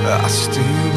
I still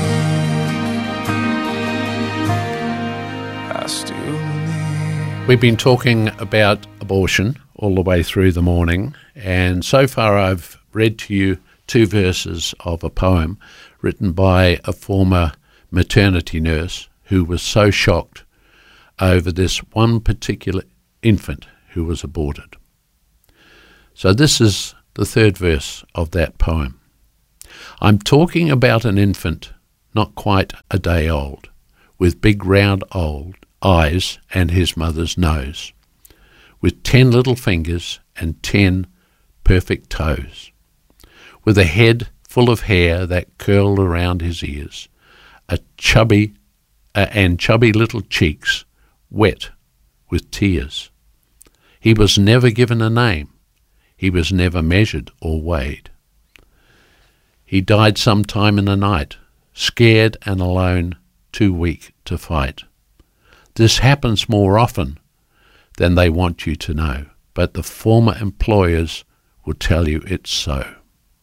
believe. I still believe. We've been talking about abortion all the way through the morning, and so far I've read to you 2 verses of a poem written by a former maternity nurse who was so shocked over this one particular infant who was aborted. So this is the 3rd verse of that poem. I'm talking about an infant not quite a day old, with big round old eyes and his mother's nose, with 10 little fingers and 10 perfect toes, with a head full of hair that curled around his ears, chubby little cheeks wet with tears. He was never given a name. He was never measured or weighed. He died sometime in the night, scared and alone, too weak to fight. This happens more often than they want you to know, but the former employers will tell you it's so.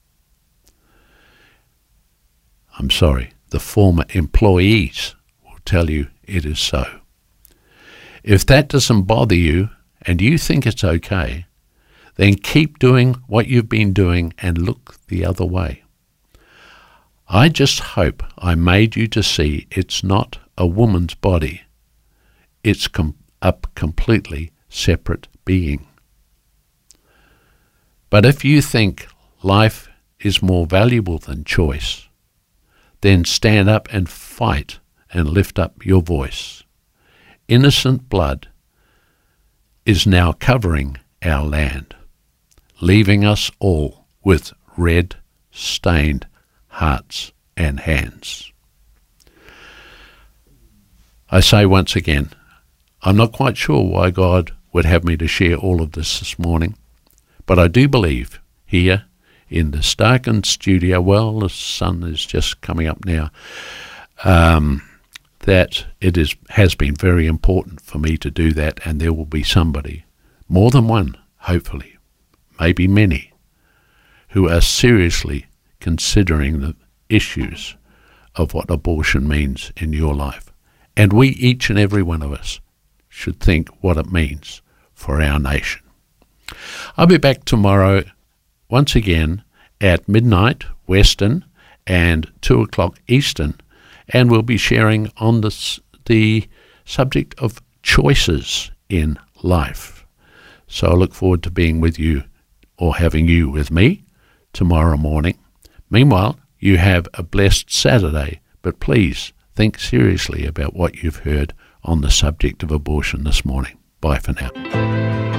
I'm sorry, the former employees will tell you it is so. If that doesn't bother you and you think it's okay, then keep doing what you've been doing and look the other way. I just hope I made you to see it's not a woman's body. It's a completely separate being. But if you think life is more valuable than choice, then stand up and fight and lift up your voice. Innocent blood is now covering our land, leaving us all with red-stained hearts and hands. I say once again, I'm not quite sure why God would have me to share all of this morning, but I do believe here in the darkened studio, well, the sun is just coming up now, that it has been very important for me to do that, and there will be somebody, more than one, hopefully, maybe many, who are seriously considering the issues of what abortion means in your life. And we, each and every one of us, should think what it means for our nation. I'll be back tomorrow once again at midnight Western and 2 o'clock Eastern, and we'll be sharing on the subject of choices in life. So I look forward to being with you, or having you with me, tomorrow morning. Meanwhile, you have a blessed Saturday, but please think seriously about what you've heard on the subject of abortion this morning. Bye for now.